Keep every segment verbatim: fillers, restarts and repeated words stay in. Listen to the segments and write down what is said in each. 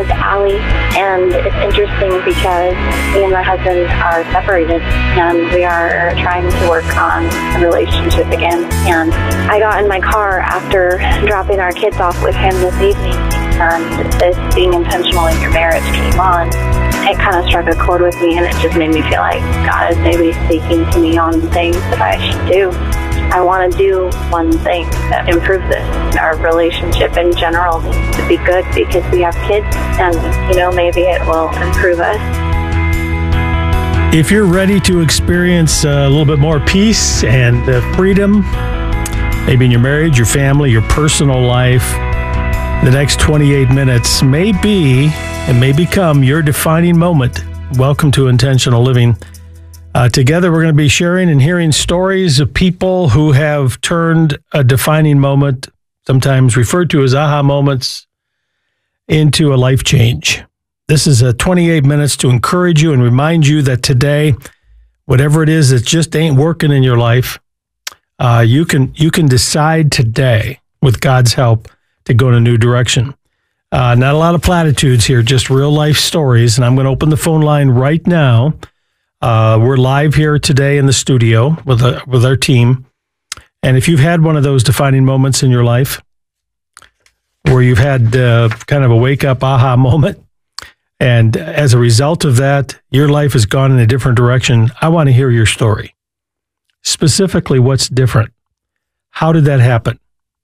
is Allie, and it's interesting because me and my husband are separated, and we are trying to work on a relationship again. And I got in my car after dropping our kids off with him this evening, and this being intentional in your marriage came on. It kind of struck a chord with me, and it just made me feel like God is maybe speaking to me on things that I should do. I want to do one thing that improves this. Our relationship in general needs to be good because we have kids, and, you know, maybe it will improve us. If you're ready to experience a little bit more peace and uh, freedom, maybe in your marriage, your family, your personal life, the next twenty-eight minutes may be and may become your defining moment. Welcome to Intentional Living. Uh, together, we're going to be sharing and hearing stories of people who have turned a defining moment, sometimes referred to as aha moments, into a life change. This is a twenty-eight minutes to encourage you and remind you that today, whatever it is that just ain't working in your life, uh, you can you can decide today, with God's help, to go in a new direction. Uh, not a lot of platitudes here, just real life stories. And I'm going to open the phone line right now. Uh, we're live here today in the studio with a, with our team. And if you've had one of those defining moments in your life, where you've had uh, kind of a wake-up aha moment, and as a result of that, your life has gone in a different direction, I want to hear your story. Specifically, what's different? How did that happen?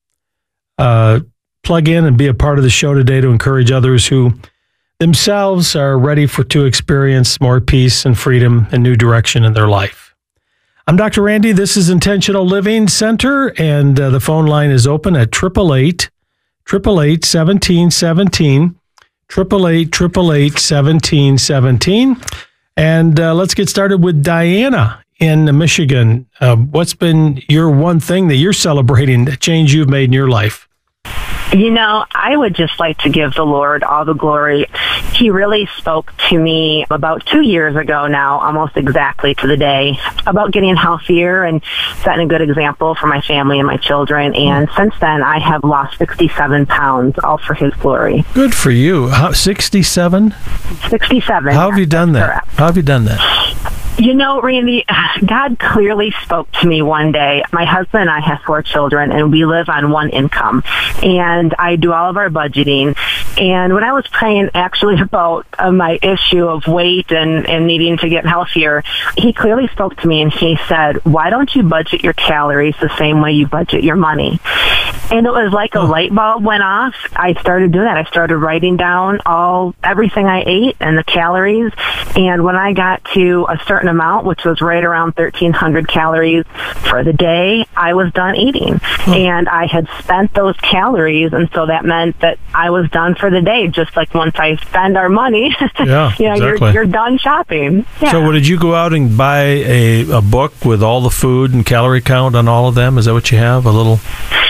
Uh, plug in and be a part of the show today to encourage others who themselves are ready for to experience more peace and freedom and new direction in their life. I'm Doctor Randy. This is Intentional Living Center, and uh, the phone line is open at triple eight, triple eight, seventeen seventeen, triple eight, triple eight, seventeen seventeen. And uh, let's get started with Diana in Michigan. Uh, what's been your one thing that you're celebrating, the change you've made in your life? You know, I would just like to give the Lord all the glory. He really spoke to me about two years ago now, almost exactly to the day, about getting healthier and setting a good example for my family and my children. And since then, I have lost sixty-seven pounds, all for His glory. Good for you. How, sixty-seven? sixty-seven. How have you done that? Correct. How have you done that? You know, Randy, God clearly spoke to me one day. My husband and I have four children, and we live on one income. And I do all of our budgeting. And when I was praying actually about uh, my issue of weight and, and needing to get healthier, He clearly spoke to me, and He said, why don't you budget your calories the same way you budget your money? And it was like a light bulb went off. I started doing that. I started writing down all everything I ate and the calories. And when I got to a certain amount, which was right around thirteen hundred calories for the day, I was done eating. Hmm. And I had spent those calories, and so that meant that I was done for the day. Just like once I spend our money, yeah, you know, exactly. you're, you're done shopping. Yeah. So, what, did you go out and buy a, a book with all the food and calorie count on all of them? Is that what you have? A little...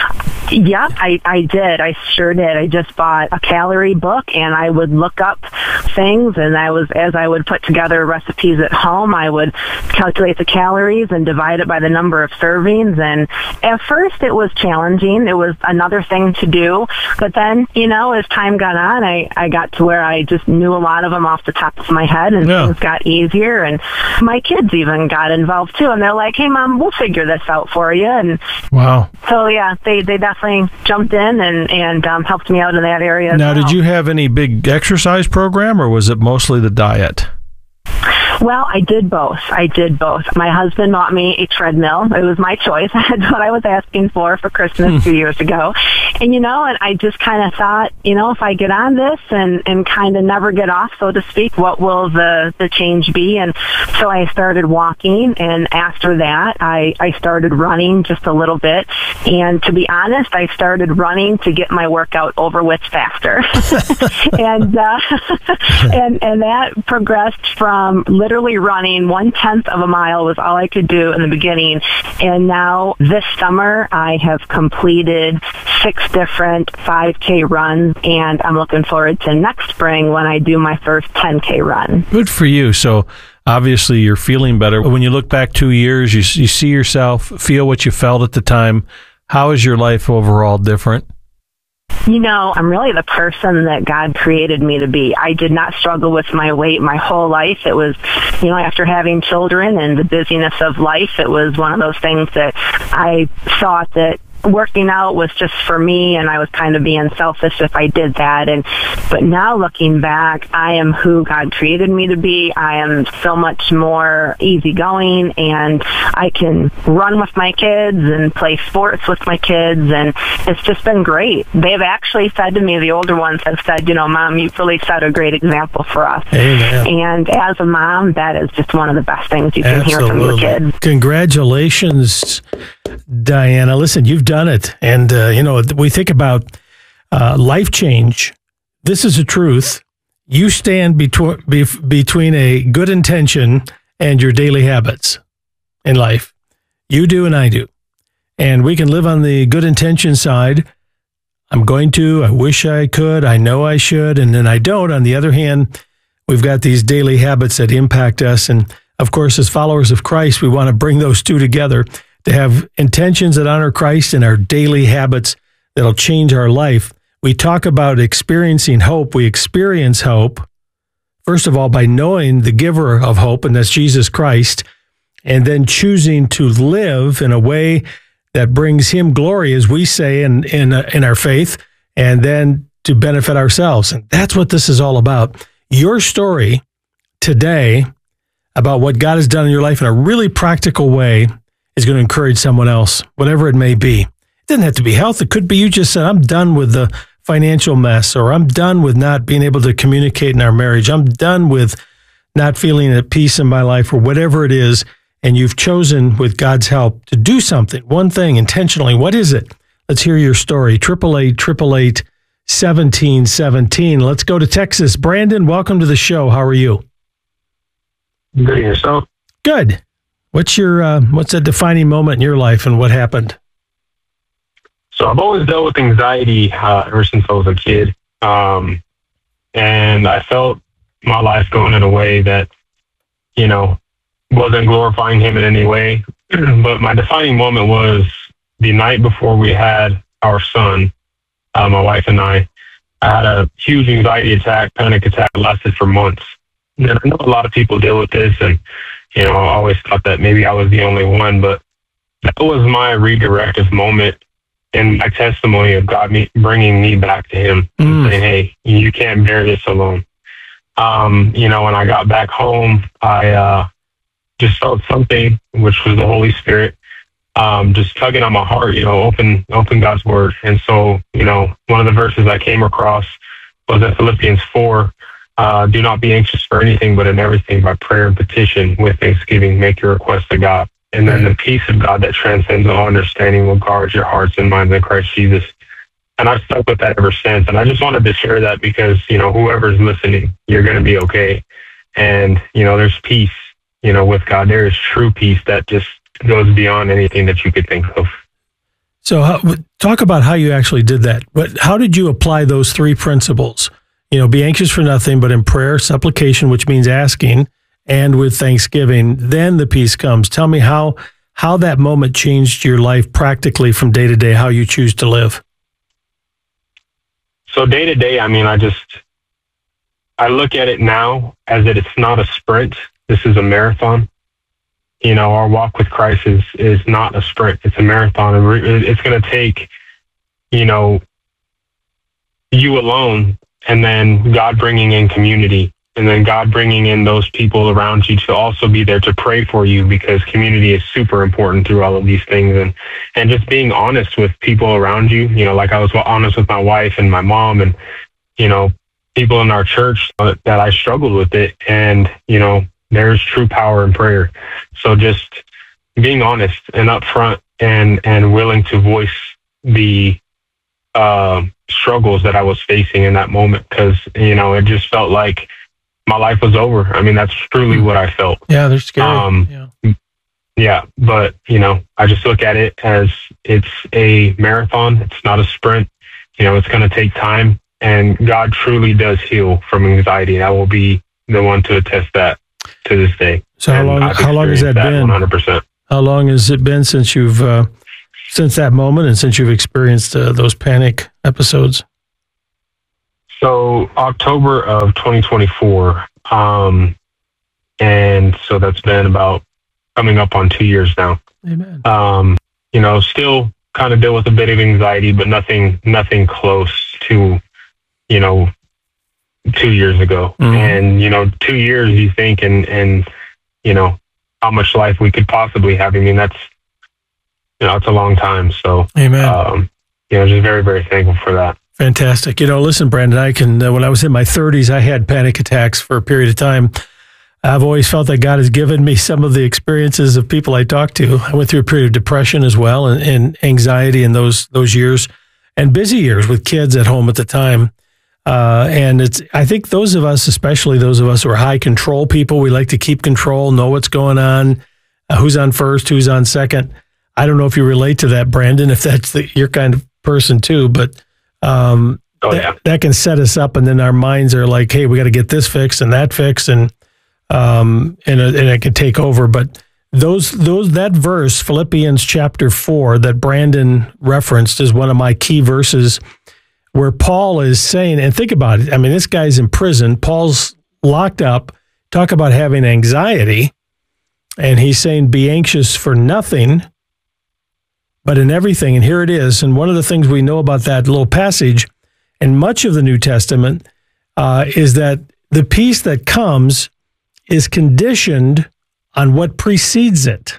Yep, I, I did. I sure did. I just bought a calorie book, and I would look up things, and I was as I would put together recipes at home, I would calculate the calories and divide it by the number of servings. And at first, it was challenging. It was another thing to do. But then, you know, as time got on, I, I got to where I just knew a lot of them off the top of my head, and yeah. things got easier. And my kids even got involved, too. And they're like, hey, Mom, we'll figure this out for you. And wow. So, yeah, they, they definitely jumped in and, and um, helped me out in that area. Now, well. Did you have any big exercise program, or was it mostly the diet? Well, I did both. I did both. My husband bought me a treadmill. It was my choice. That's what I was asking for for Christmas two years ago. And, you know, and I just kind of thought, you know, if I get on this and, and kind of never get off, so to speak, what will the, the change be? And so I started walking, and after that, I, I started running just a little bit. And to be honest, I started running to get my workout over with faster. and, uh, and, and that progressed from literally running one-tenth of a mile was all I could do in the beginning. And now this summer, I have completed six different five K runs, and I'm looking forward to next spring when I do my first ten K run. Good for you. So obviously you're feeling better. When you look back two years, you, you see yourself, feel what you felt at the time. How is your life overall different? You know, I'm really the person that God created me to be. I did not struggle with my weight my whole life. It was, you know, after having children and the busyness of life, it was one of those things that I thought that working out was just for me, and I was kind of being selfish if I did that. And but now looking back, I am who God created me to be. I am so much more easygoing, and I can run with my kids and play sports with my kids, and it's just been great. They've actually said to me, the older ones have said, you know, Mom, you've really set a great example for us. Amen. And as a mom, that is just one of the best things you can Absolutely. hear from your kids. Congratulations, Diana. Listen, you've done it. And, uh, you know, we think about uh, life change. This is the truth. You stand between be, between a good intention and your daily habits in life. You do and I do. And we can live on the good intention side. I'm going to, I wish I could, I know I should, and then I don't. On the other hand, we've got these daily habits that impact us. And of course, as followers of Christ, we want to bring those two together to have intentions that honor Christ and our daily habits that'll change our life. We talk about experiencing hope. We experience hope, first of all, by knowing the giver of hope, and that's Jesus Christ, and then choosing to live in a way that brings him glory, as we say in, in, uh, in our faith, and then to benefit ourselves. And that's what this is all about. Your story today about what God has done in your life in a really practical way is going to encourage someone else, whatever it may be. It doesn't have to be health. It could be you just said, I'm done with the financial mess, or I'm done with not being able to communicate in our marriage. I'm done with not feeling at peace in my life, or whatever it is. And you've chosen, with God's help, to do something, one thing intentionally. What is it? Let's hear your story. eight eight eight, eight eight eight, one seven one seven. Let's go to Texas. Brandon, welcome to the show. How are you? Good. Yourself? Good. What's your uh, what's a defining moment in your life, and what happened? So I've always dealt with anxiety uh, ever since I was a kid, um, and I felt my life going in a way that, you know, wasn't glorifying him in any way. But my defining moment was the night before we had our son, uh, my wife and I. I had a huge anxiety attack, panic attack, lasted for months. And I know a lot of people deal with this, and you know, I always thought that maybe I was the only one, but that was my redirective moment in my testimony of God me, bringing me back to him mm. and saying, hey, you can't bear this alone. Um, you know, when I got back home, I uh, just felt something, which was the Holy Spirit, um, just tugging on my heart, you know, open, open God's word. And so, you know, one of the verses I came across was in Philippians four. Uh, do not be anxious for anything, but in everything by prayer and petition with thanksgiving, make your request to God. And then the peace of God that transcends all understanding will guard your hearts and minds in Christ Jesus. And I've stuck with that ever since. And I just wanted to share that because, you know, whoever's listening, you're going to be okay. And, you know, there's peace, you know, with God. There is true peace that just goes beyond anything that you could think of. So how, talk about how you actually did that. But how did you apply those three principles? You know, be anxious for nothing, but in prayer, supplication, which means asking, and with thanksgiving, then the peace comes. Tell me how how that moment changed your life practically from day to day, how you choose to live. So day to day, I mean, I just, I look at it now as that it's not a sprint. This is a marathon. You know, our walk with Christ is, is not a sprint. It's a marathon. And it's going to take, you know, you alone, and then God bringing in community, and then God bringing in those people around you to also be there to pray for you, because community is super important through all of these things. And, and just being honest with people around you, you know, like I was honest with my wife and my mom and, you know, people in our church that I struggled with it. And, you know, there's true power in prayer. So just being honest and upfront and, and willing to voice the, uh, struggles that I was facing in that moment, because, you know, it just felt like my life was over. I mean, that's truly what I felt. Yeah, they're scary. Um, yeah. yeah, but, you know, I just look at it as it's a marathon. It's not a sprint. You know, it's going to take time, and God truly does heal from anxiety. And I will be the one to attest that to this day. So how long, how long has that, that been? one hundred percent. How long has it been since you've, uh, since that moment and since you've experienced uh, those panic episodes? So October of twenty twenty-four, um, and so that's been about coming up on two years now. Amen. Um, you know, still kind of deal with a bit of anxiety, but nothing, nothing close to, you know, two years ago. Mm-hmm. And, you know, two years you think, and, and, you know, how much life we could possibly have. I mean, that's, you know, it's a long time. So, Amen. Um, you know, just very, very thankful for that. Fantastic. You know, listen, Brandon, I can, uh, when I was in my thirties, I had panic attacks for a period of time. I've always felt that God has given me some of the experiences of people I talked to. I went through a period of depression as well, and, and anxiety in those those years, and busy years with kids at home at the time. Uh, and it's, I think those of us, especially those of us who are high control people, we like to keep control, know what's going on, uh, who's on first, who's on second. I don't know if you relate to that, Brandon, if that's the, your kind of person too, but um, oh, yeah. that, that can set us up, and then our minds are like, hey, we got to get this fixed and that fixed, and um, and, and it can take over. But those those that verse, Philippians chapter four, that Brandon referenced, is one of my key verses, where Paul is saying, and think about it, I mean, this guy's in prison, Paul's locked up, talk about having anxiety, and he's saying, be anxious for nothing, but in everything. And here it is. And one of the things we know about that little passage and much of the New Testament uh, is that the peace that comes is conditioned on what precedes it.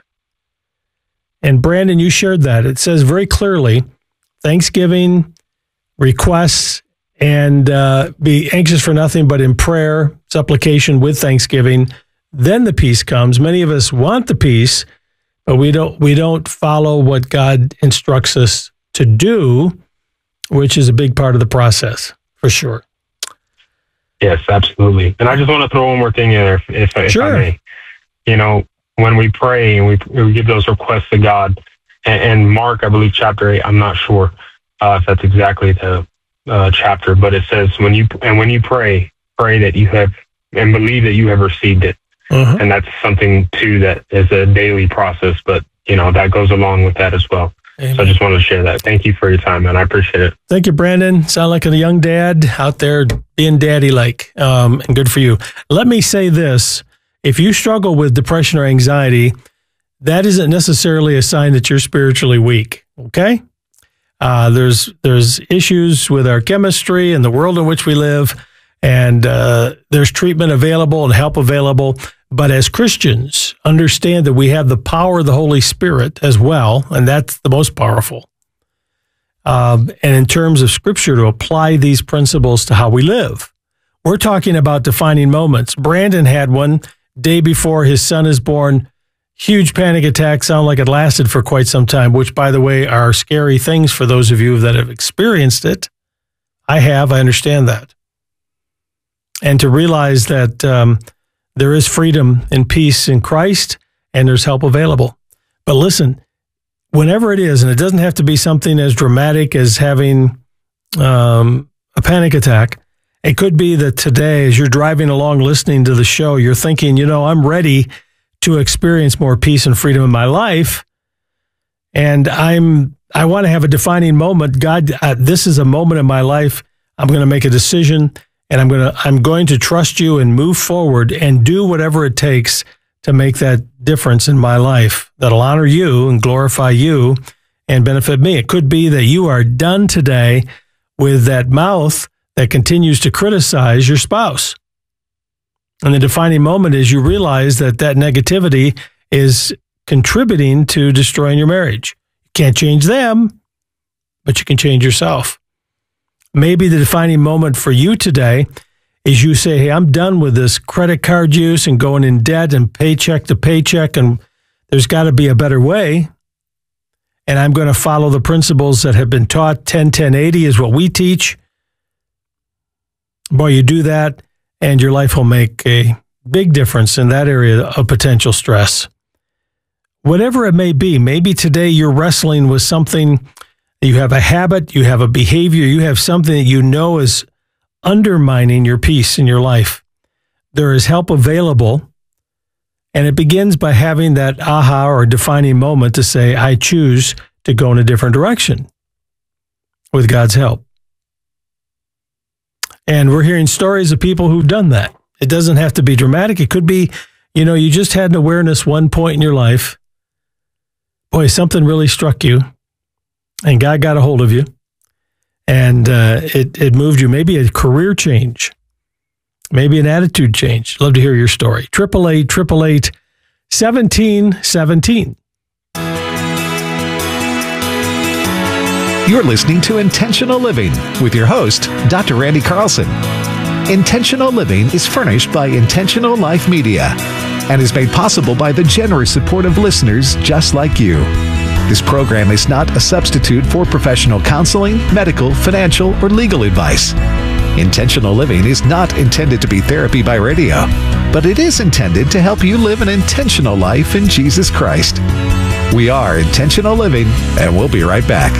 And Brandon, you shared that. It says very clearly, thanksgiving, requests, and uh, be anxious for nothing, but in prayer, supplication with thanksgiving, then the peace comes. Many of us want the peace, but we don't we don't follow what God instructs us to do, which is a big part of the process, for sure. Yes, absolutely. And I just want to throw one more thing in there, if, if sure. I may. You know, when we pray and we, we give those requests to God, and, and Mark, I believe, chapter eight, I'm not sure uh, if that's exactly the uh, chapter, but it says, when you and when you pray, pray that you have, and believe that you have received it. Uh-huh. And that's something, too, that is a daily process, but, you know, that goes along with that as well. Amen. So I just wanted to share that. Thank you for your time, man. I appreciate it. Thank you, Brandon. Sound like a young dad out there being daddy-like, um, and good for you. Let me say this. If you struggle with depression or anxiety, that isn't necessarily a sign that you're spiritually weak, okay? Uh, there's there's issues with our chemistry and the world in which we live, and uh, there's treatment available and help available. But as Christians, understand that we have the power of the Holy Spirit as well, and that's the most powerful. Um, and in terms of Scripture, to apply these principles to how we live. We're talking about defining moments. Brandon had one day before his son is born. Huge panic attack, sound like it lasted for quite some time, which, by the way, are scary things for those of you that have experienced it. I have, I understand that. And to realize that um, there is freedom and peace in Christ, and there's help available. But listen, whenever it is, and it doesn't have to be something as dramatic as having um, a panic attack, it could be that today, as you're driving along listening to the show, you're thinking, you know, I'm ready to experience more peace and freedom in my life, and I'm I want to have a defining moment. God, uh, this is a moment in my life. I'm going to make a decision, and I'm going to I'm going to trust you and move forward and do whatever it takes to make that difference in my life that'll honor you and glorify you and benefit me. It could be that you are done today with that mouth that continues to criticize your spouse. And the defining moment is you realize that that negativity is contributing to destroying your marriage. You can't change them, but you can change yourself. Maybe the defining moment for you today is you say, hey, I'm done with this credit card use and going in debt and paycheck to paycheck, and there's got to be a better way. And I'm going to follow the principles that have been taught. ten ten eighty is what we teach. Boy, you do that, and your life will make a big difference in that area of potential stress. Whatever it may be, maybe today you're wrestling with something, you have a habit, you have a behavior, you have something that you know is undermining your peace in your life. There is help available, and it begins by having that aha or defining moment to say, I choose to go in a different direction with God's help. And we're hearing stories of people who've done that. It doesn't have to be dramatic. It could be, you know, you just had an awareness one point in your life. Boy, something really struck you, and God got a hold of you, and uh, it, it moved you. Maybe a career change, maybe an attitude change. Love to hear your story. eight eight eight, eight eight eight, seventeen seventeen. You're listening to Intentional Living with your host, Doctor Randy Carlson. Intentional Living is furnished by Intentional Life Media and is made possible by the generous support of listeners just like you. This program is not a substitute for professional counseling, medical, financial, or legal advice. Intentional Living is not intended to be therapy by radio, but it is intended to help you live an intentional life in Jesus Christ. We are Intentional Living, and we'll be right back.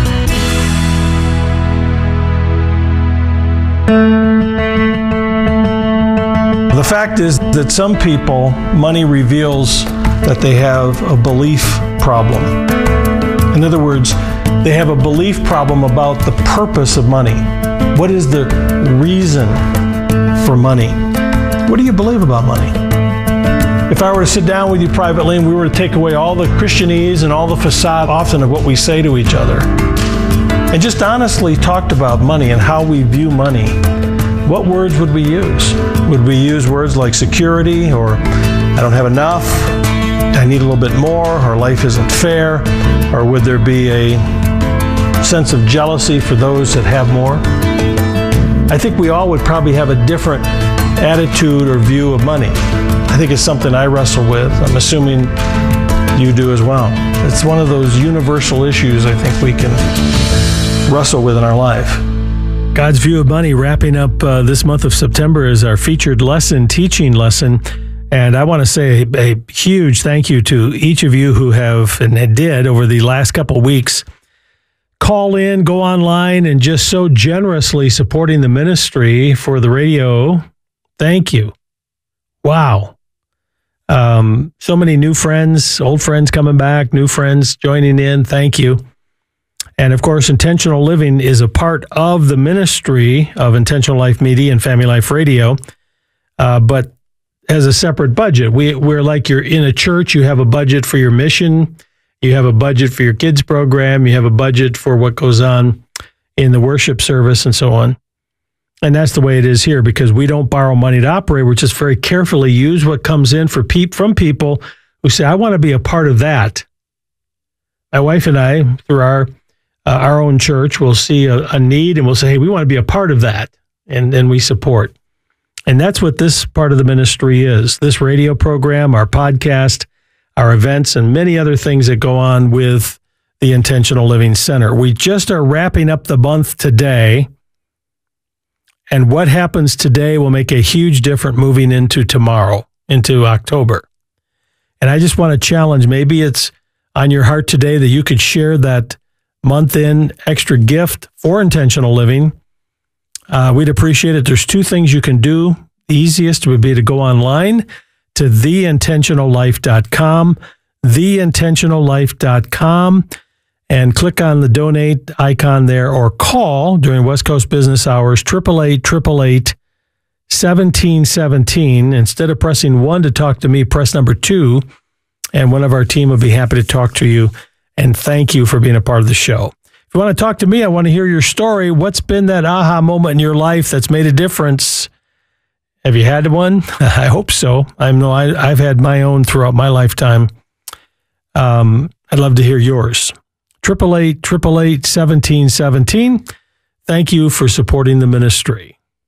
The fact is that some people, money reveals that they have a belief problem. In other words, they have a belief problem about the purpose of money. What is the reason for money? What do you believe about money? If I were to sit down with you privately and we were to take away all the Christianese and all the facade often of what we say to each other, and just honestly talked about money and how we view money, what words would we use? Would we use words like security, or I don't have enough, I need a little bit more, or life isn't fair? Or would there be a sense of jealousy for those that have more? I think we all would probably have a different attitude or view of money. I think it's something I wrestle with. I'm assuming you do as well. It's one of those universal issues I think we can wrestle with in our life. God's View of Money, wrapping up uh, this month of September, is our featured lesson, teaching lesson. And I want to say a, a huge thank you to each of you who have, and did over the last couple of weeks, call in, go online, and just so generously supporting the ministry for the radio. Thank you. Wow. Um, so many new friends, old friends coming back, new friends joining in. Thank you. And of course, Intentional Living is a part of the ministry of Intentional Life Media and Family Life Radio, uh, but has a separate budget. We, we're like you're in a church, you have a budget for your mission, you have a budget for your kids program, you have a budget for what goes on in the worship service and so on. And that's the way it is here, because we don't borrow money to operate. We're just very carefully use what comes in for pe- from people who say, I want to be a part of that. My wife and I, through our Uh, our own church, will see a, a need and we'll say, hey, we want to be a part of that. And and we support. And that's what this part of the ministry is. This radio program, our podcast, our events, and many other things that go on with the Intentional Living Center. We just are wrapping up the month today. And what happens today will make a huge difference moving into tomorrow, into October. And I just want to challenge, maybe it's on your heart today that you could share that month-end extra gift for Intentional Living. Uh, we'd appreciate it. There's two things you can do. The easiest would be to go online to the intentional life dot com, the intentional life dot com, and click on the donate icon there, or call during West Coast business hours, eight eight eight, eight eight eight, seventeen seventeen. Instead of pressing one to talk to me, press number two, and one of our team will be happy to talk to you. And thank you for being a part of the show. If you want to talk to me, I want to hear your story. What's been that aha moment in your life that's made a difference? Have you had one? I hope so. I know I, I've had my own throughout my lifetime. Um, I'd love to hear yours. eight eight eight, eight eight eight, seventeen seventeen. Thank you for supporting the ministry.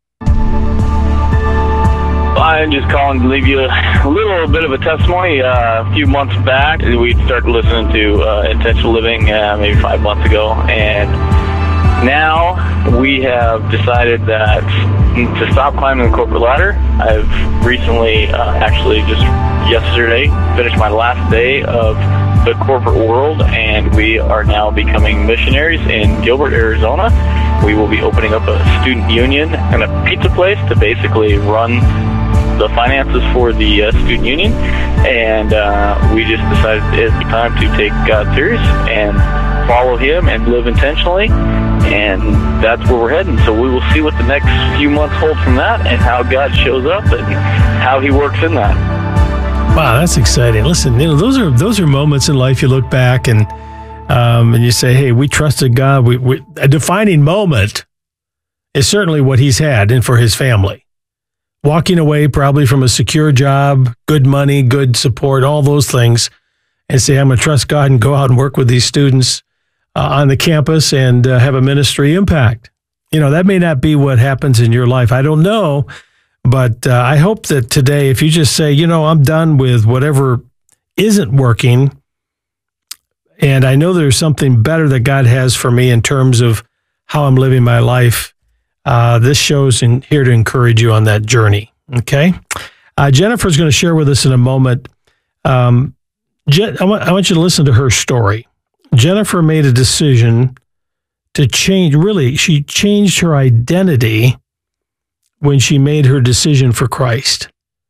I'm just calling to leave you a little bit of a testimony. Uh, a few months back, we started listening to uh, Intentional Living uh, maybe five months ago, and now we have decided that to stop climbing the corporate ladder. I've recently, uh, actually just yesterday, finished my last day of the corporate world, and we are now becoming missionaries in Gilbert, Arizona. We will be opening up a student union and a pizza place to basically run the finances for the uh, student union, and uh, we just decided it's time to take God serious and follow him and live intentionally, and that's where we're heading. So we will see what the next few months hold from that, and how God shows up and how he works in that. Wow, that's exciting. Listen, you know, those are those are moments in life you look back and um, and you say, hey, we trusted God. We, we, a defining moment is certainly what he's had and for his family. Walking away probably from a secure job, good money, good support, all those things, and say, I'm going to trust God and go out and work with these students uh, on the campus and uh, have a ministry impact. You know, that may not be what happens in your life. I don't know, but uh, I hope that today, if you just say, you know, I'm done with whatever isn't working, and I know there's something better that God has for me in terms of how I'm living my life, Uh, this show's in, here to encourage you on that journey, okay? Uh, Jennifer's going to share with us in a moment. Um, Je- I, want, I want you to listen to her story. Jennifer made a decision to change, really, she changed her identity when she made her decision for Christ.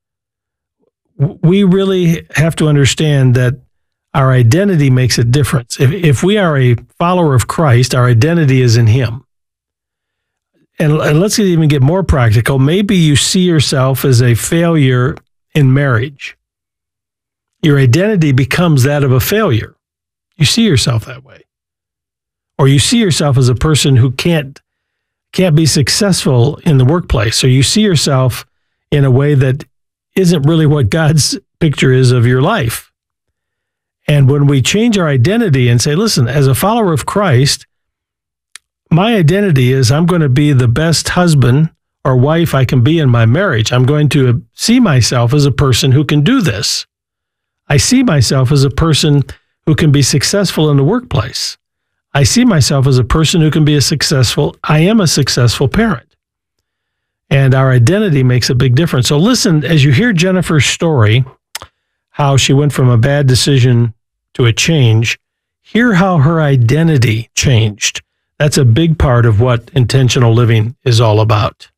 We really have to understand that our identity makes a difference. If, if we are a follower of Christ, our identity is in him. And, and let's even get more practical. Maybe you see yourself as a failure in marriage. Your identity becomes that of a failure. You see yourself that way. Or you see yourself as a person who can't, can't be successful in the workplace. Or you see yourself in a way that isn't really what God's picture is of your life. And when we change our identity and say, listen, as a follower of Christ, my identity is I'm going to be the best husband or wife I can be in my marriage. I'm going to see myself as a person who can do this. I see myself as a person who can be successful in the workplace. I see myself as a person who can be a successful, I am a successful parent. And our identity makes a big difference. So listen, as you hear Jennifer's story, how she went from a bad decision to a change, hear how her identity changed. That's a big part of what intentional living is all about.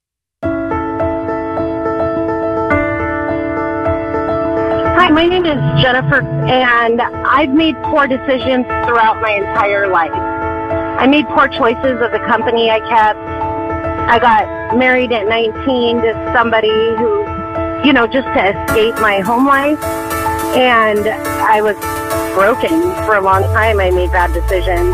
Hi, my name is Jennifer, and I've made poor decisions throughout my entire life. I made poor choices of the company I kept. I got married at nineteen to somebody who, you know, just to escape my home life, and I was broken for a long time. I made bad decisions.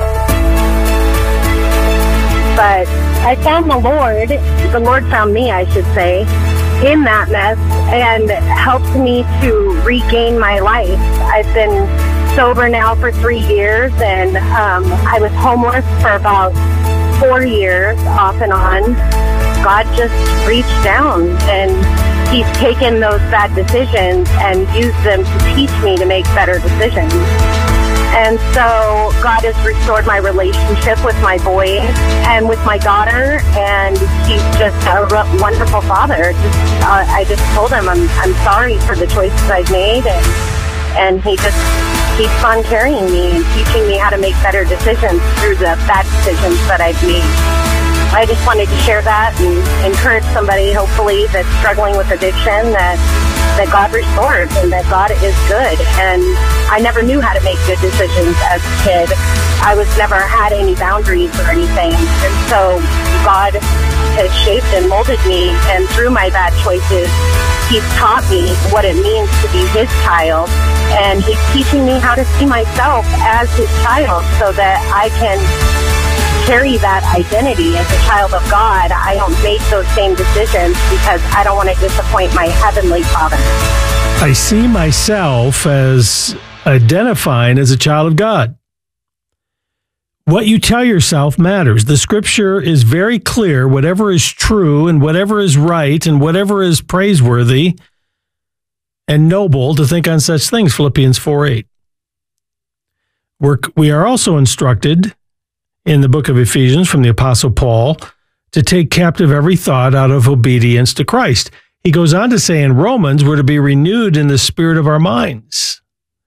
But I found the Lord, the Lord found me, I should say, in that mess and helped me to regain my life. I've been sober now for three years, and um, I was homeless for about four years, off and on. God just reached down, and he's taken those bad decisions and used them to teach me to make better decisions. And so God has restored my relationship with my boys and with my daughter, and he's just a wonderful father. Just, uh, I just told him I'm I'm sorry for the choices I've made, and, and he just keeps on carrying me and teaching me how to make better decisions through the bad decisions that I've made. I just wanted to share that and encourage somebody, hopefully, that's struggling with addiction, that that God restores and that God is good. And I never knew how to make good decisions as a kid. I was never had any boundaries or anything. And so God has shaped and molded me, and through my bad choices, he's taught me what it means to be his child. And he's teaching me how to see myself as his child so that I can carry that identity as a child of God. I don't make those same decisions because I don't want to disappoint my heavenly Father. I see myself as identifying as a child of God. What you tell yourself matters. The scripture is very clear. Whatever is true and whatever is right and whatever is praiseworthy and noble, to think on such things, Philippians four eight. We're, we are also instructed in the book of Ephesians from the Apostle Paul to take captive every thought out of obedience to Christ. He goes on to say in Romans, we're to be renewed in the spirit of our minds.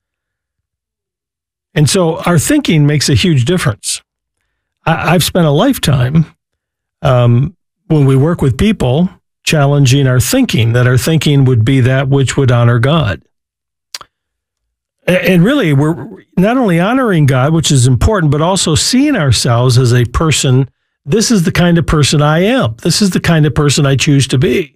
And so our thinking makes a huge difference. I, I've spent a lifetime um, when we work with people challenging our thinking, that our thinking would be that which would honor God. And really, we're not only honoring God, which is important, but also seeing ourselves as a person. This is the kind of person I am. This is the kind of person I choose to be.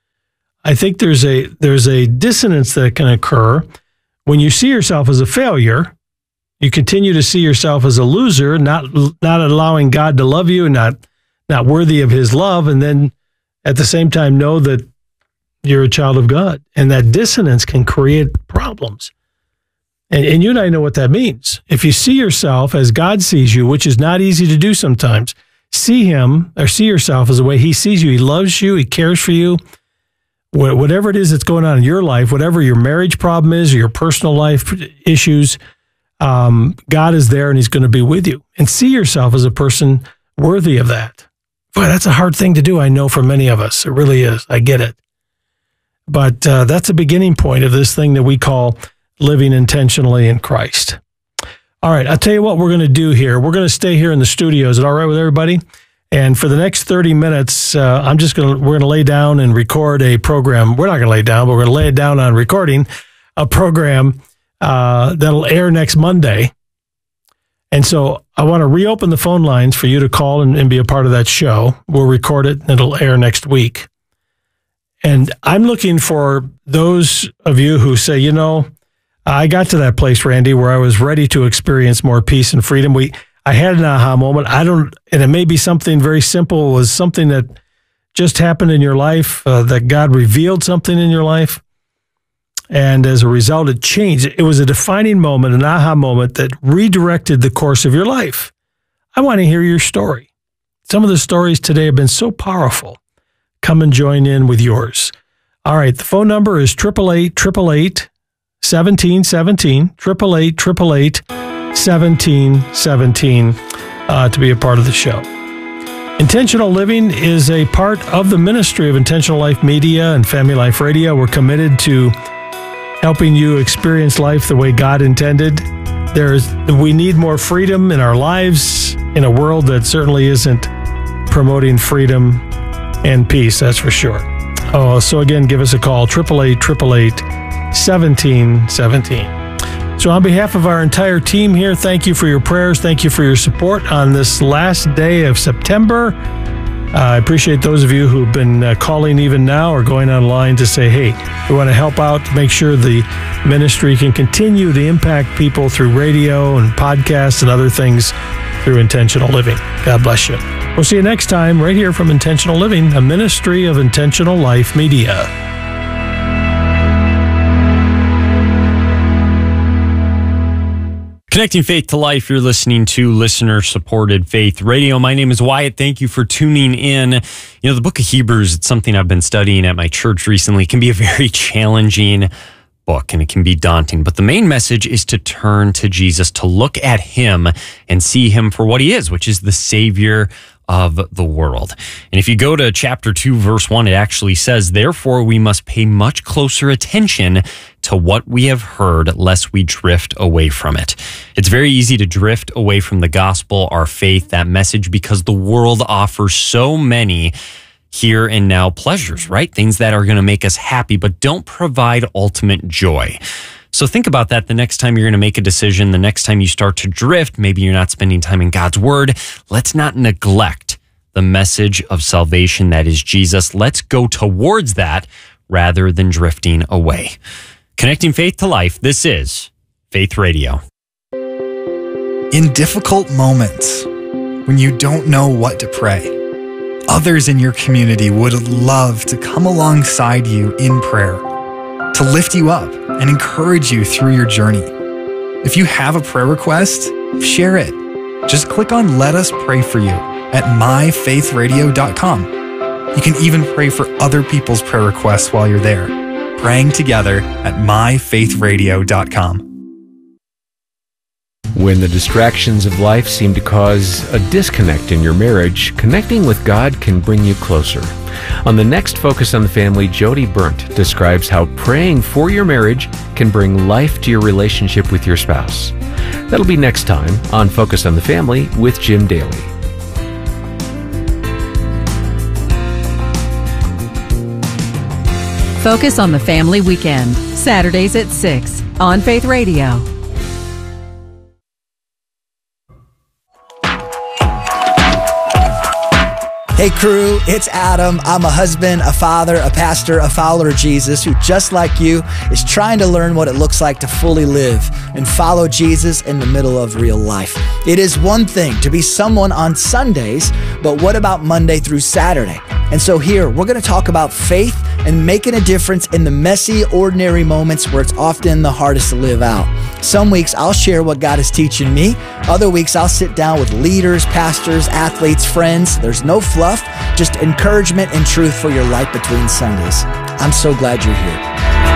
I think there's a there's a dissonance that can occur when you see yourself as a failure. You continue to see yourself as a loser, not not allowing God to love you, not not worthy of His love, and then at the same time know that you're a child of God. And that dissonance can create problems. And, and you and I know what that means. If you see yourself as God sees you, which is not easy to do sometimes, see Him or see yourself as the way He sees you. He loves you. He cares for you. Whatever it is that's going on in your life, whatever your marriage problem is, or your personal life issues, um, God is there and He's going to be with you. And see yourself as a person worthy of that. Boy, that's a hard thing to do, I know, for many of us. It really is. I get it. But uh, that's a beginning point of this thing that we call living intentionally in Christ. All right, I'll tell you what we're going to do here. We're going to stay here in the studio. Is it all right with everybody? And for the next thirty minutes, uh, I'm just going to, we're going to lay down and record a program. We're not going to lay down, but we're going to lay it down on recording a program uh, that'll air next Monday. And so I want to reopen the phone lines for you to call and, and be a part of that show. We'll record it and it'll air next week. And I'm looking for those of you who say, you know, I got to that place, Randy, where I was ready to experience more peace and freedom. We I had an aha moment. I don't, and it may be something very simple. It was something that just happened in your life, uh, that God revealed something in your life. And as a result, it changed. It was a defining moment, an aha moment that redirected the course of your life. I want to hear your story. Some of the stories today have been so powerful. Come and join in with yours. All right. The phone number is eight eight eight, eight eight eight, seventeen seventeen, eight eight eight, eight eight eight, seventeen seventeen, uh, to be a part of the show. Intentional Living is a part of the ministry of Intentional Life Media and Family Life Radio. We're committed to helping you experience life the way God intended. There's, we need more freedom in our lives in a world that certainly isn't promoting freedom and peace, that's for sure. Oh, so again, give us a call, eight eight eight, eight eight eight, seventeen seventeen. So on behalf of our entire team here, thank you for your prayers. Thank you for your support on this last day of September. Uh, I appreciate those of you who've been uh, calling even now or going online to say, hey, we want to help out to make sure the ministry can continue to impact people through radio and podcasts and other things through Intentional Living. God bless you. We'll see you next time right here from Intentional Living, a ministry of Intentional Life Media. Connecting faith to life, you're listening to listener-supported Faith Radio. My name is Wyatt. Thank you for tuning in. You know, the book of Hebrews, it's something I've been studying at my church recently. It can be a very challenging book and it can be daunting. But the main message is to turn to Jesus, to look at Him and see Him for what He is, which is the Savior of the world. And if you go to chapter two, verse one, it actually says, therefore we must pay much closer attention to what we have heard, lest we drift away from it. It's very easy to drift away from the gospel, our faith, that message, because the world offers so many here and now pleasures, right? Things that are going to make us happy, but don't provide ultimate joy. So think about that the next time you're going to make a decision, the next time you start to drift, maybe you're not spending time in God's Word. Let's not neglect the message of salvation that is Jesus. Let's go towards that rather than drifting away. Connecting faith to life, this is Faith Radio. In difficult moments, when you don't know what to pray, others in your community would love to come alongside you in prayer, to lift you up and encourage you through your journey. If you have a prayer request, share it. Just click on Let Us Pray For You at my faith radio dot com. You can even pray for other people's prayer requests while you're there, praying together at my faith radio dot com. When the distractions of life seem to cause a disconnect in your marriage, connecting with God can bring you closer. On the next Focus on the Family, Jody Burnt describes how praying for your marriage can bring life to your relationship with your spouse. That'll be next time on Focus on the Family with Jim Daly. Focus on the Family Weekend, Saturdays at six on Faith Radio. Hey crew, it's Adam. I'm a husband, a father, a pastor, a follower of Jesus who, just like you, is trying to learn what it looks like to fully live and follow Jesus in the middle of real life. It is one thing to be someone on Sundays, but what about Monday through Saturday? And so here, we're going to talk about faith and making a difference in the messy, ordinary moments where it's often the hardest to live out. Some weeks I'll share what God is teaching me. Other weeks I'll sit down with leaders, pastors, athletes, friends. There's no fluff, just encouragement and truth for your life between Sundays. I'm so glad you're here.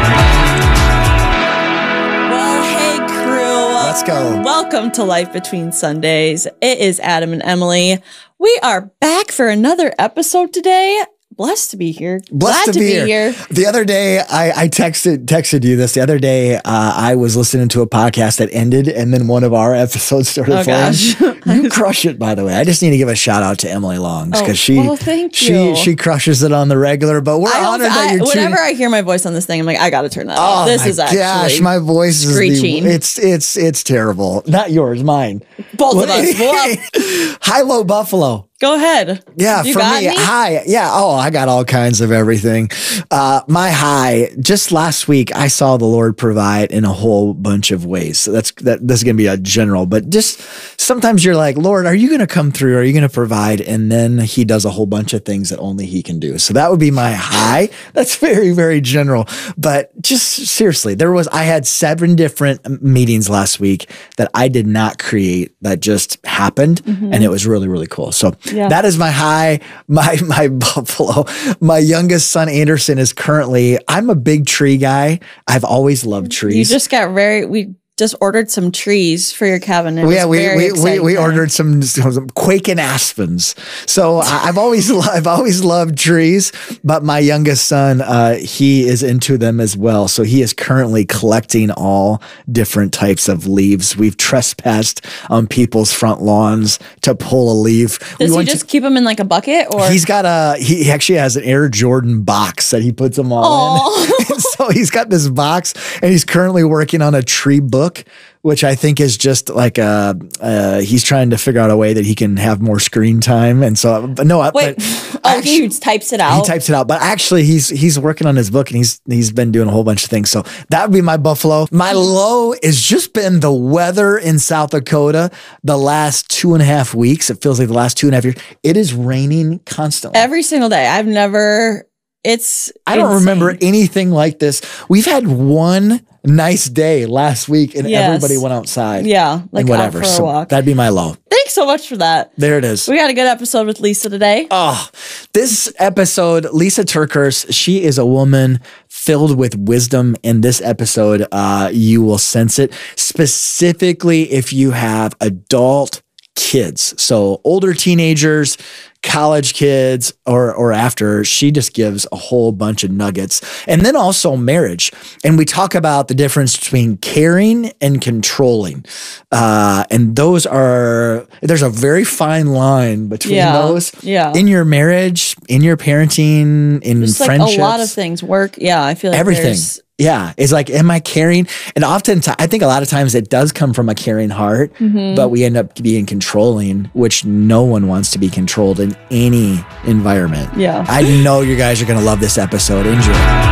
Well, hey crew. Let's go. Welcome to Life Between Sundays. It is Adam and Emily. We are back for another episode today. Blessed to be here. Blessed Glad to, to be, be here. here. The other day, I, I texted texted you this. The other day, uh, I was listening to a podcast that ended, and then one of our episodes started Oh, playing. gosh. You crush it, by the way. I just need to give a shout out to Emily Longs because Oh, she well, thank she you. she crushes it on the regular. But we're I don't- honored that I- you're whenever tuning. I hear my voice on this thing, I'm like, I got to turn that Oh off. This my is actually gosh, my voice screeching. is the, it's it's it's terrible. Not yours, mine. Both of us. Well, High Low Buffalo. go ahead. Yeah, You for got me, any? high. Yeah, oh, I got all kinds of everything. Uh, my high, just last week, I saw the Lord provide in a whole bunch of ways. So that's that. This is gonna be a general, but just sometimes you're like, Lord, are you gonna come through? Are you gonna provide? And then He does a whole bunch of things that only He can do. So that would be my high. That's very, very general. But just seriously, there was I had seven different meetings last week that I did not create. That just happened, Mhm. and it was really, really cool. So. Yeah. That is my high, my my Buffalo. My youngest son Anderson is currently. I'm a big tree guy. I've always loved trees. You just got very, we just ordered some trees for your cabin. It yeah, was we very we, we, exciting we time. ordered some, some Quaking aspens. So I- I've always lo- I've always loved trees, but my youngest son uh, he is into them as well. So he is currently collecting all different types of leaves. We've trespassed on people's front lawns to pull a leaf. Does we he went just to, keep them in like a bucket or? He's got a he he actually has an Air Jordan box that he puts them all in. And so he's got this box, and he's currently working on a tree book, which I think is just like a, uh, he's trying to figure out a way that he can have more screen time. And so, but no, Wait, but oh, he types it out. he types it out, but actually he's, he's working on his book, and he's, he's been doing a whole bunch of things. So that would be my Buffalo. My low has just been the weather in South Dakota the last two and a half weeks. It feels like the last two and a half years. It is raining constantly. Every single day. I've never, it's, I don't insane. remember anything like this. We've had one nice day last week, and Yes. everybody went outside. Yeah, like and whatever. out for a So walk. that'd be my low. Thanks so much for that. There it is. We got a good episode with Lisa today. Oh, this episode, Lisa TerKeurst, she is a woman filled with wisdom. In this episode, uh, you will sense it, specifically if you have adult kids. So older teenagers, college kids, or or after. She just gives a whole bunch of nuggets. And then also marriage. And we talk about the difference between caring and controlling. Uh, and those are, there's a very fine line between Yeah, those. yeah. In your marriage, in your parenting, in Just like friendships. a lot of things. Work. Yeah, I feel like Everything. there's- Yeah. It's like, am I caring? And often, I think a lot of times it does come from a caring heart, Mhm. but we end up being controlling, which no one wants to be controlled in any environment. Yeah. I know you guys are going to love this episode. Enjoy.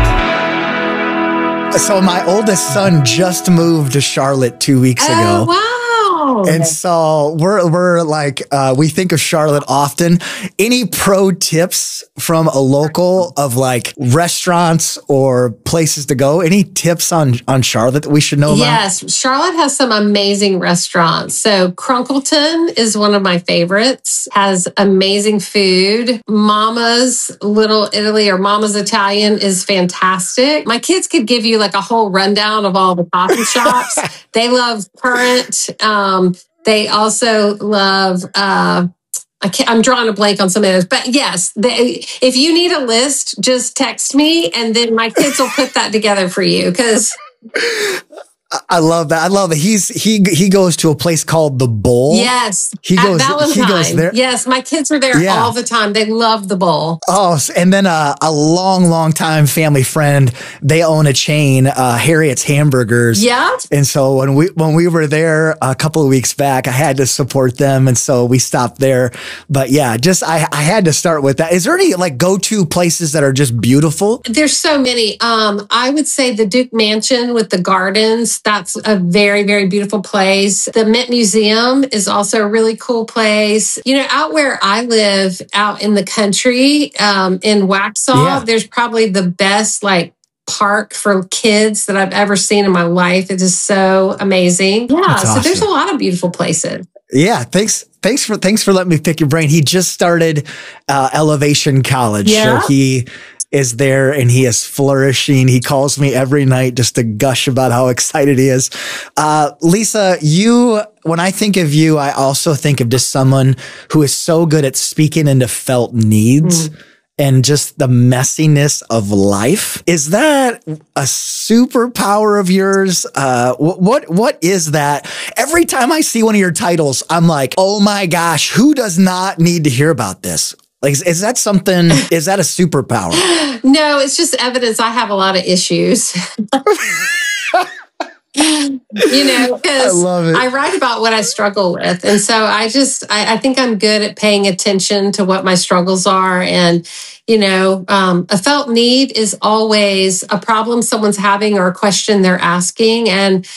So my oldest son just moved to Charlotte two weeks ago. Wow. And so we're we're like uh, we think of Charlotte often. Any pro tips from a local of like restaurants or places to go? Any tips on on Charlotte that we should know about? Yes, Charlotte has some amazing restaurants. So Crunkleton is one of my favorites. Has amazing food. Mama's Little Italy or Mama's Italian is fantastic. My kids could give you like a whole rundown of all the coffee shops. They love Current. Um, they also love. Uh, I can't, I'm drawing a blank on some of those, but yes, they, if you need a list, just text me, and then my kids will put that together for you. Because I love that. I love it. He's he he goes to a place called the Bowl. Yes, he goes. At Valentine. He goes there. Yes, my kids are there Yeah. all the time. They love the Bowl. Oh, and then uh, a long, long time family friend. They own a chain, uh, Harriet's Hamburgers. Yeah. And so when we when we were there a couple of weeks back, I had to support them, and so we stopped there. But yeah, just I I had to start with that. Is there any like go to places that are just beautiful? There's so many. Um, I would say the Duke Mansion with the gardens. That's a very, very beautiful place. The Mint Museum is also a really cool place. You know, out where I live, out in the country, um, in Waxhaw, Yeah. there's probably the best like park for kids that I've ever seen in my life. It is so amazing. Yeah. That's So there's a awesome. lot of beautiful places. Yeah, thanks. Thanks for thanks for letting me pick your brain. He just started uh, Elevation College, Yeah. so he is there and he is flourishing. He calls me every night just to gush about how excited he is. Uh, Lisa, you, when I think of you, I also think of just someone who is so good at speaking into felt needs. Mm. And just the messiness of life. Is that a superpower of yours? Uh, what, what, what is that? Every time I see one of your titles, I'm like, oh my gosh, who does not need to hear about this? Like, is, is that something, is that a superpower? No, it's just evidence I have a lot of issues. You know, because I, I write about what I struggle with. And so I just, I, I think I'm good at paying attention to what my struggles are. And, you know, um, a felt need is always a problem someone's having or a question they're asking. And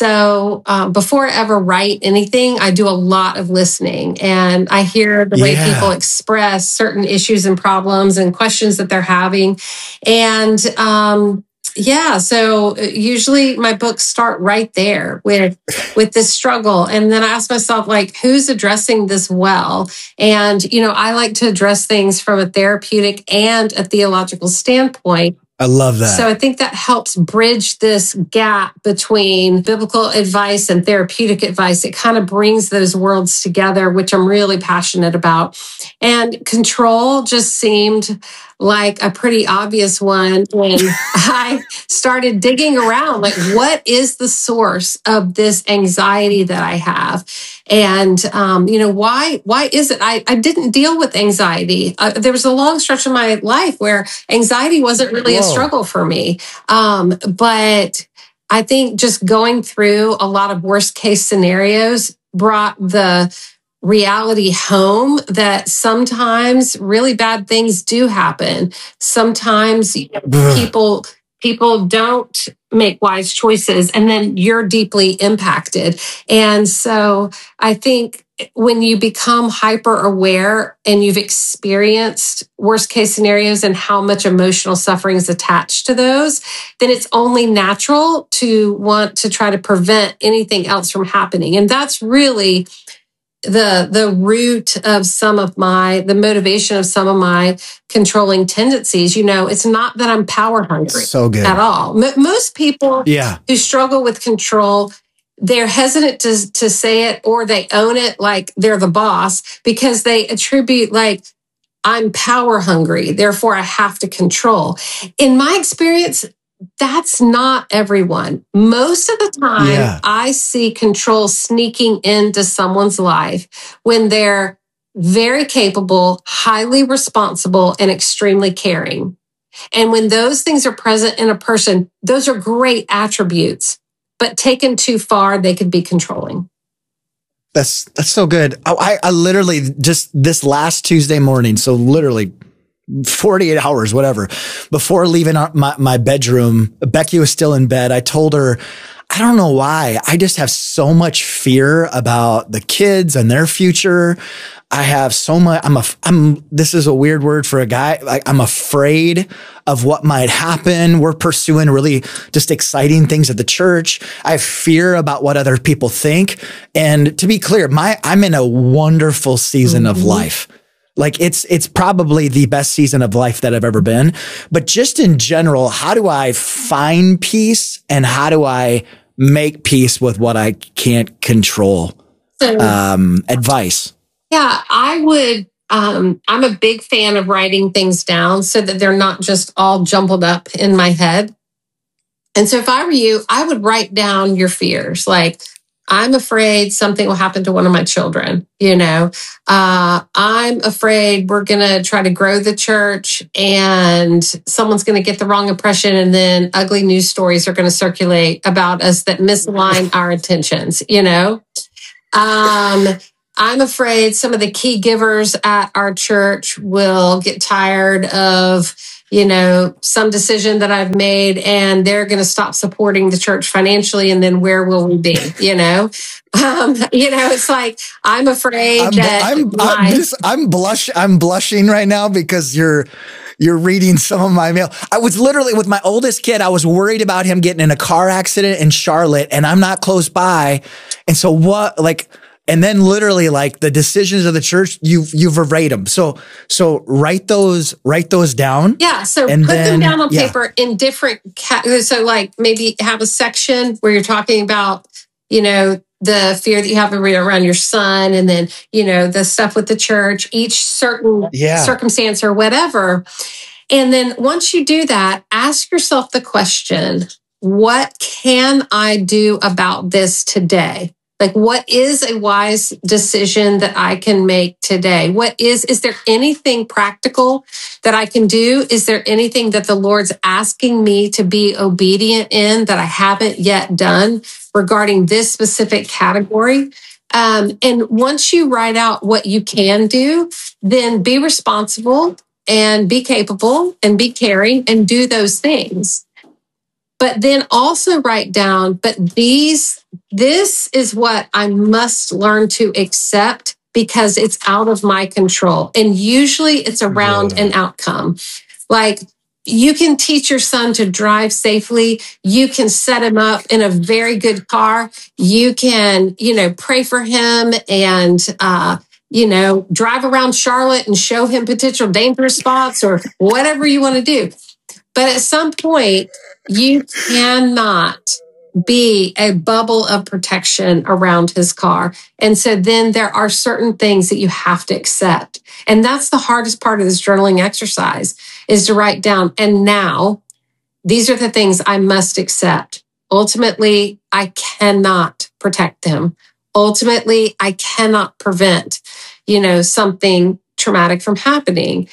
so um, before I ever write anything, I do a lot of listening and I hear the way Yeah. people express certain issues and problems and questions that they're having. And, um, yeah, so usually my books start right there with with this struggle, and then I ask myself, like, who's addressing this well? And you know, I like to address things from a therapeutic and a theological standpoint. I love that. So I think that helps bridge this gap between biblical advice and therapeutic advice. It kind of brings those worlds together, which I'm really passionate about. And control just seemed like a pretty obvious one when I started digging around, like, what is the source of this anxiety that I have? And, um, you know, why, why is it? I, I didn't deal with anxiety. Uh, there was a long stretch of my life where anxiety wasn't really Whoa. a struggle for me. Um, but I think just going through a lot of worst case scenarios brought the reality home that sometimes really bad things do happen. Sometimes you know, people people don't make wise choices and then you're deeply impacted. And so I think when you become hyper aware and you've experienced worst case scenarios and how much emotional suffering is attached to those, then it's only natural to want to try to prevent anything else from happening. And that's really the the root of some of my, the motivation of some of my controlling tendencies. You know, it's not that I'm power hungry So good. at all. M- most people Yeah. who struggle with control, they're hesitant to, to say it, or they own it like they're the boss because they attribute like, I'm power hungry, therefore I have to control. In my experience, that's not everyone. Most of the time, Yeah. I see control sneaking into someone's life when they're very capable, highly responsible, and extremely caring. And when those things are present in a person, those are great attributes, but taken too far, they could be controlling. That's that's so good. I, I, I literally just this last Tuesday morning, so literally forty-eight hours, whatever, before leaving our- my, my bedroom, Becky was still in bed. I told her, I don't know why. I just have so much fear about the kids and their future. I have so much, I'm a, I'm, this is a weird word for a guy. Like, I'm afraid of what might happen. We're pursuing really just exciting things at the church. I have fear about what other people think. And to be clear, my, I'm in a wonderful season of life. Like it's, it's probably the best season of life that I've ever been. But just in general, how do I find peace and how do I make peace with what I can't control? So- Um, advice. Yeah, I would. Um, I'm a big fan of writing things down so that they're not just all jumbled up in my head. And so if I were you, I would write down your fears. Like, I'm afraid something will happen to one of my children. You know, uh, I'm afraid we're going to try to grow the church and someone's going to get the wrong impression. And then ugly news stories are going to circulate about us that misalign our intentions, you know. Um, I'm afraid some of the key givers at our church will get tired of, you know, some decision that I've made and they're going to stop supporting the church financially. And then where will we be? You know, um, you know, it's like, I'm afraid I'm, that I'm, my- I'm, just, I'm blush. I'm blushing right now because you're, you're reading some of my mail. I was literally with my oldest kid. I was worried about him getting in a car accident in Charlotte and I'm not close by. And so what, like, and then literally like the decisions of the church, you you verbatim. So so write those write those down. Yeah. So and put then, them down on yeah. paper in different categories. So like maybe have a section where you're talking about, you know, the fear that you have around your son, and then, you know, the stuff with the church, each certain Yeah. circumstance or whatever. And then once you do that, ask yourself the question, what can I do about this today? Like, what is a wise decision that I can make today? What is, is there anything practical that I can do? Is there anything that the Lord's asking me to be obedient in that I haven't yet done regarding this specific category? Um, and once you write out what you can do, then be responsible and be capable and be caring and do those things. But then also write down, but these, this is what I must learn to accept because it's out of my control. And usually it's around yeah. an outcome. Like, you can teach your son to drive safely. You can set him up in a very good car. You can, you know, pray for him and, uh, you know, drive around Charlotte and show him potential dangerous spots or whatever you want to do. But at some point, you cannot be a bubble of protection around his car. And so then there are certain things that you have to accept. And that's the hardest part of this journaling exercise, is to write down, and now these are the things I must accept. Ultimately, I cannot protect them. Ultimately, I cannot prevent, you know, something traumatic from happening.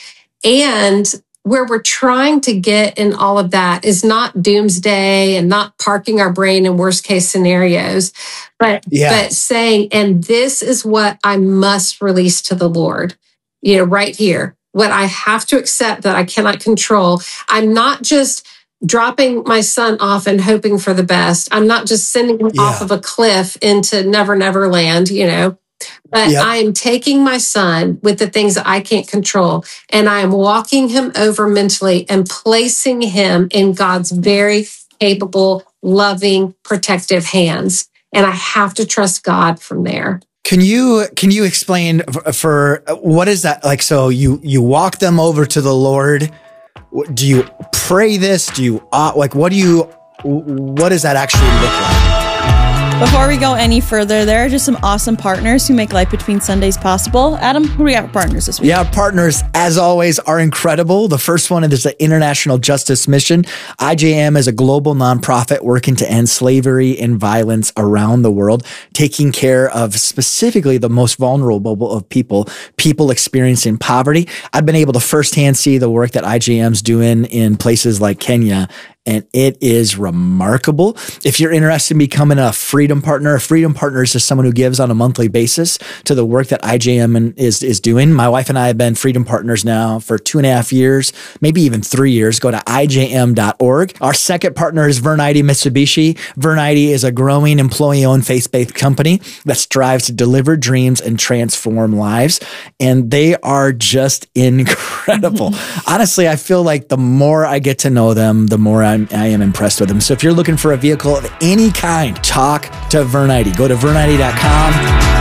And where we're trying to get in all of that is not doomsday and not parking our brain in worst case scenarios, but, yeah. but saying, and this is what I must release to the Lord, you know, right here, what I have to accept that I cannot control. I'm not just dropping my son off and hoping for the best. I'm not just sending him yeah. off of a cliff into never, never land, you know. But yep. I am taking my son with the things that I can't control, and I am walking him over mentally and placing him in God's very capable, loving, protective hands. And I have to trust God from there. Can you can you explain for, for what is that like? So you you walk them over to the Lord. Do you pray this? Do you uh, like what do you what does that actually look like? Before we go any further, there are just some awesome partners who make Life Between Sundays possible. Adam, who do we have for partners this week? Yeah, partners, as always, are incredible. The first one is the International Justice Mission. I J M is a global nonprofit working to end slavery and violence around the world, taking care of specifically the most vulnerable of people, people experiencing poverty. I've been able to firsthand see the work that I J M's doing in places like Kenya, and it is remarkable. If you're interested in becoming a Freedom Partner, a Freedom Partner is just someone who gives on a monthly basis to the work that I J M is, is doing. My wife and I have been Freedom Partners now for two and a half years, maybe even three years. Go to I J M dot org. Our second partner is Vernite Mitsubishi. Vernite is a growing employee-owned faith-based company that strives to deliver dreams and transform lives. And they are just incredible. Honestly, I feel like the more I get to know them, the more I'm, I am impressed with them. So if you're looking for a vehicle of any kind, talk to Vernite. Go to Vernite dot com.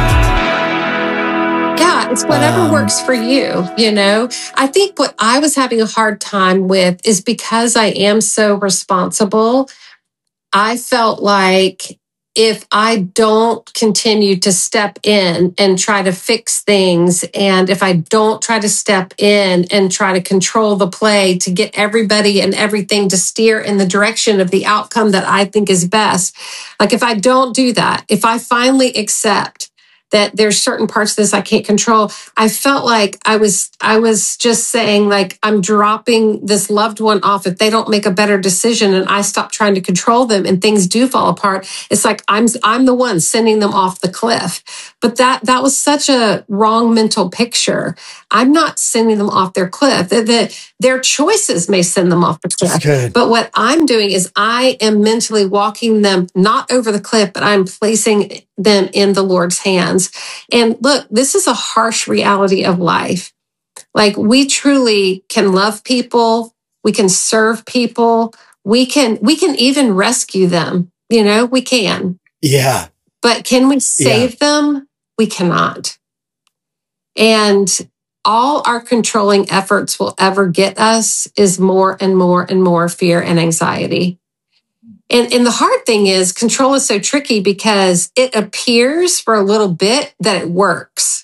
Yeah, it's whatever um, works for you, you know. I think what I was having a hard time with is because I am so responsible, I felt like if I don't continue to step in and try to fix things, and if I don't try to step in and try to control the play to get everybody and everything to steer in the direction of the outcome that I think is best, like if I don't do that, if I finally accept that there's certain parts of this I can't control, I felt like I was I was just saying, like, I'm dropping this loved one off if they don't make a better decision and I stop trying to control them and things do fall apart. It's like I'm I'm the one sending them off the cliff. But that that was such a wrong mental picture. I'm not sending them off their cliff. The, the, their choices may send them off the cliff. But what I'm doing is I am mentally walking them not over the cliff, but I'm placing them in the Lord's hands. And look, this is a harsh reality of life. Like, we truly can love people. We can serve people. We can, we can even rescue them. You know, we can. Yeah. But can we save yeah. them? We cannot. And all our controlling efforts will ever get us is more and more and more fear and anxiety. And, and the hard thing is, control is so tricky because it appears for a little bit that it works.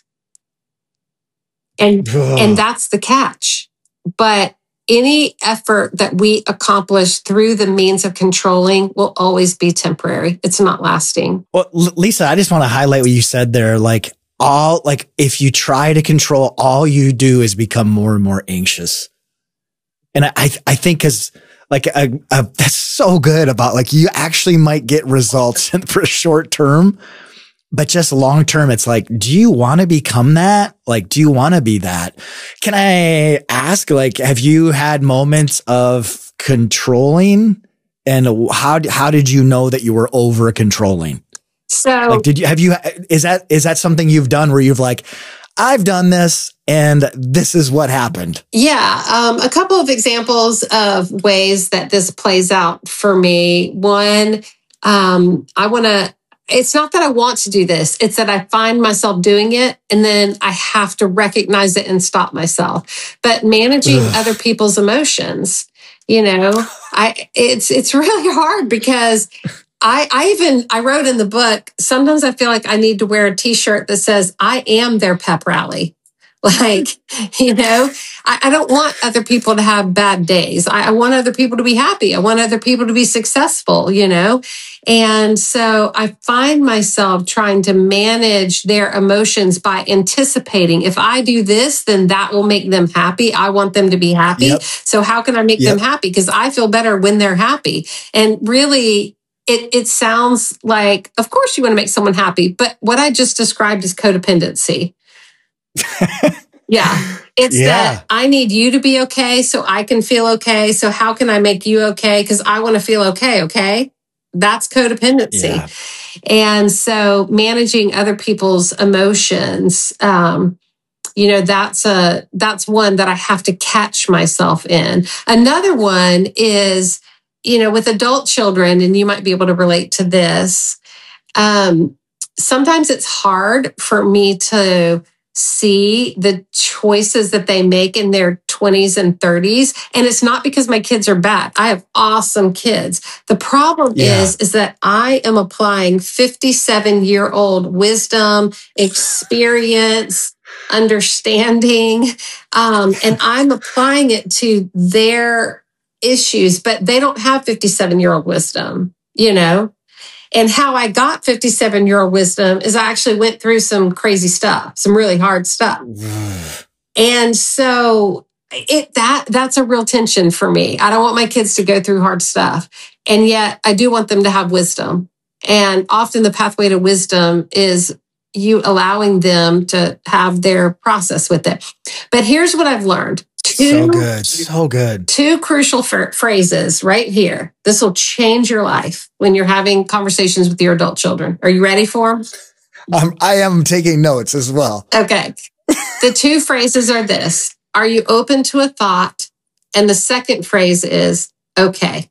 And, and that's the catch. But any effort that we accomplish through the means of controlling will always be temporary. It's not lasting. Well, Lisa, I just want to highlight what you said there. Like, all, like, if you try to control, all you do is become more and more anxious. And I, I think because, like, uh, uh, that's so good about, like, you actually might get results for short term, but just long term, it's like, do you want to become that? Like, do you want to be that? Can I ask, like, have you had moments of controlling, and how, how did you know that you were over controlling? So, like, did you, have you, is that, is that something you've done where you've like, I've done this and this is what happened? Yeah. Um, a couple of examples of ways that this plays out for me. One, um, I want to, it's not that I want to do this. It's that I find myself doing it and then I have to recognize it and stop myself. But managing Ugh. other people's emotions, you know, I, it's, it's really hard because I, I even, I wrote in the book, sometimes I feel like I need to wear a t-shirt that says, I am their pep rally. Like, you know, I, I don't want other people to have bad days. I, I want other people to be happy. I want other people to be successful, you know? And so I find myself trying to manage their emotions by anticipating, if I do this, then that will make them happy. I want them to be happy. Yep. So how can I make yep. them happy? Because I feel better when they're happy. And really, It it sounds like, of course you want to make someone happy, but what I just described is codependency. Yeah. It's yeah. that I need you to be okay so I can feel okay. So how can I make you okay? Because I want to feel okay, okay? That's codependency. Yeah. And so managing other people's emotions, um, you know, that's a that's one that I have to catch myself in. Another one is, you know, with adult children, and you might be able to relate to this, um, sometimes it's hard for me to see the choices that they make in their twenties and thirties. And it's not because my kids are bad. I have awesome kids. The problem yeah. is, is that I am applying fifty-seven-year-old wisdom, experience, understanding, um, and I'm applying it to their issues, but they don't have fifty-seven-year-old wisdom, you know? And how I got fifty-seven-year-old wisdom is I actually went through some crazy stuff, some really hard stuff. And so it that that's a real tension for me. I don't want my kids to go through hard stuff. And yet I do want them to have wisdom. And often the pathway to wisdom is you allowing them to have their process with it. But here's what I've learned. Two, so good. So good. Two crucial f- phrases right here. This will change your life when you're having conversations with your adult children. Are you ready for them? Um, I am taking notes as well. Okay. The two phrases are this. Are you open to a thought? And the second phrase is, okay.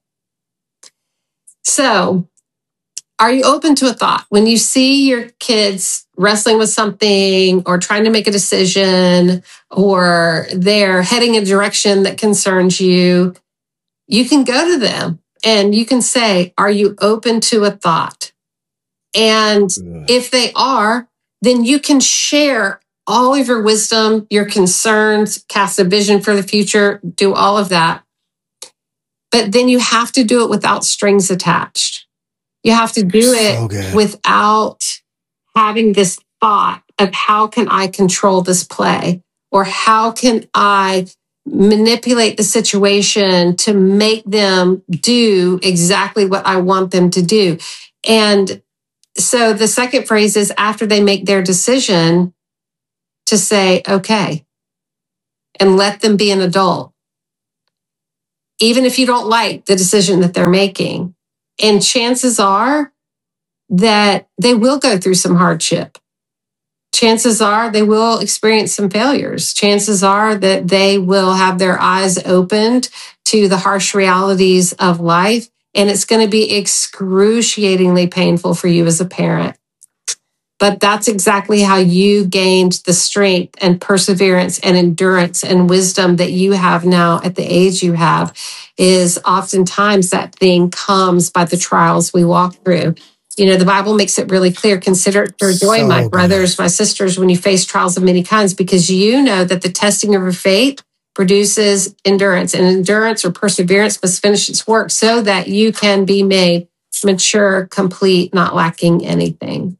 So, are you open to a thought? When you see your kids wrestling with something or trying to make a decision or they're heading in a direction that concerns you, you can go to them and you can say, are you open to a thought? And if they are, then you can share all of your wisdom, your concerns, cast a vision for the future, do all of that. But then you have to do it without strings attached. You have to do So it good. without having this thought of how can I control this play, or how can I manipulate the situation to make them do exactly what I want them to do. And so the second phrase is after they make their decision, to say, okay, and let them be an adult. Even if you don't like the decision that they're making. And chances are that they will go through some hardship. Chances are they will experience some failures. Chances are that they will have their eyes opened to the harsh realities of life. And it's going to be excruciatingly painful for you as a parent. But that's exactly how you gained the strength and perseverance and endurance and wisdom that you have now at the age you have, is oftentimes that thing comes by the trials we walk through. You know, the Bible makes it really clear. Consider it pure joy, So my good. brothers, my sisters, when you face trials of many kinds, because you know that the testing of your faith produces endurance, and endurance or perseverance must finish its work so that you can be made mature, complete, not lacking anything.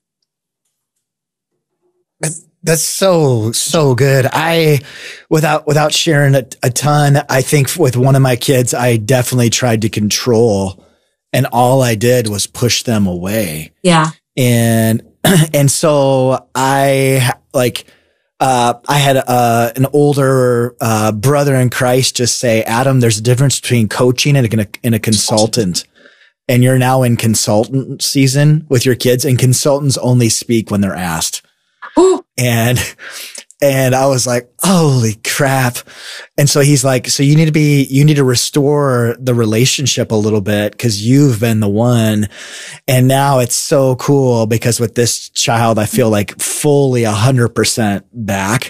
That's so, so good. I, without, without sharing a, a ton, I think with one of my kids, I definitely tried to control, and all I did was push them away. Yeah. And, and so I like, uh, I had, uh, an older, uh, brother in Christ just say, Adam, there's a difference between coaching and a, and a consultant. And you're now in consultant season with your kids, and consultants only speak when they're asked. Ooh. And, and I was like, holy crap. And so he's like, so you need to be, you need to restore the relationship a little bit because you've been the one. And now it's so cool because with this child, I feel like fully a hundred percent back.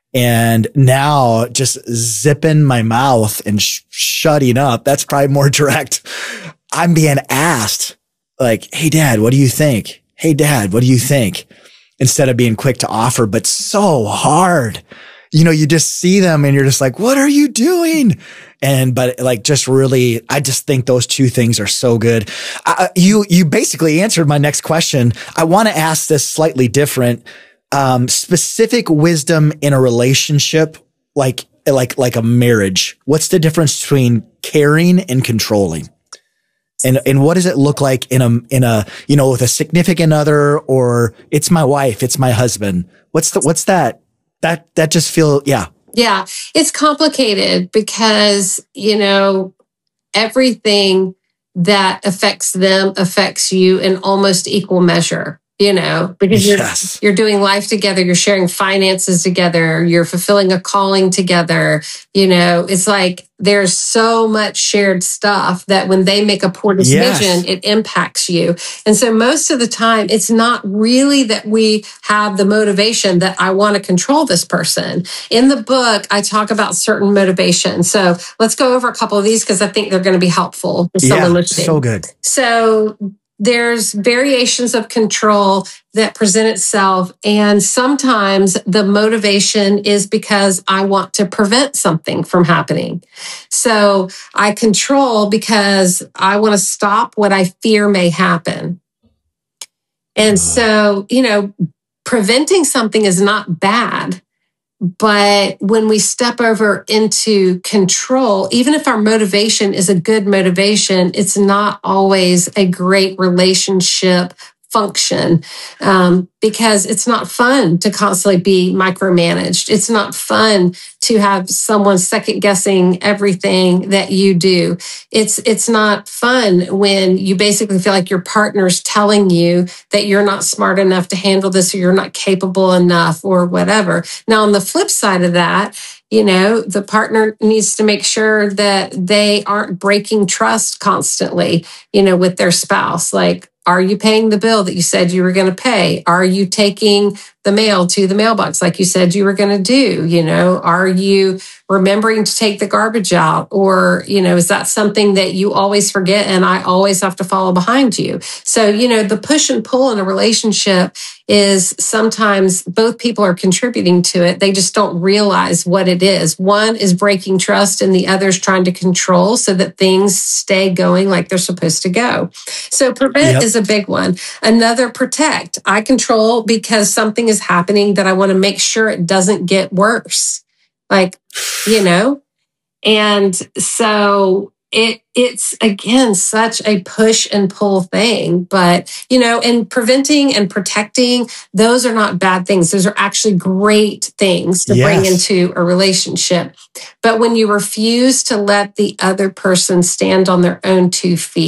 And now just zipping my mouth and sh- shutting up. That's probably more direct. I'm being asked like, hey, Dad, what do you think? Hey, Dad, what do you think? Instead of being quick to offer, but so hard. You know, you just see them and you're just like, what are you doing? And, but like, just really, I just think those two things are so good. I, you, you basically answered my next question. I want to ask this slightly different, um, specific wisdom in a relationship, like, like, like a marriage. What's the difference between caring and controlling? And, and what does it look like in a, in a, you know, with a significant other, or it's my wife, it's my husband? What's the, what's that? That, that just feel, yeah. Yeah. It's complicated because, you know, everything that affects them affects you in almost equal measure. You know, because you're, Yes. you're doing life together, you're sharing finances together, you're fulfilling a calling together. You know, it's like there's so much shared stuff that when they make a poor decision, Yes. it impacts you. And so most of the time, it's not really that we have the motivation that I want to control this person. In the book, I talk about certain motivations. So let's go over a couple of these because I think they're going to be helpful to someone Yeah, listening. so good. So there's variations of control that present itself. And sometimes the motivation is because I want to prevent something from happening. So I control because I want to stop what I fear may happen. And so, you know, preventing something is not bad. But when we step over into control, even if our motivation is a good motivation, it's not always a great relationship function um, because it's not fun to constantly be micromanaged. It's not fun to have someone second guessing everything that you do. It's it's not fun when you basically feel like your partner's telling you that you're not smart enough to handle this or you're not capable enough or whatever. Now, on the flip side of that, you know, the partner needs to make sure that they aren't breaking trust constantly, you know, with their spouse. Like, are you paying the bill that you said you were going to pay? Are you taking the mail to the mailbox like you said you were going to do? You know, are you remembering to take the garbage out? Or, you know, is that something that you always forget and I always have to follow behind you? So, you know, the push and pull in a relationship is sometimes both people are contributing to it. They just don't realize what it is. One is breaking trust and the other is trying to control so that things stay going like they're supposed to go. So prevent yep. is a big one. Another, protect. I control because something is happening that I want to make sure it doesn't get worse. Like, you know, and so it it's, again, such a push and pull thing. But, you know, and preventing and protecting, those are not bad things. Those are actually great things to yes. bring into a relationship. But when you refuse to let the other person stand on their own two feet,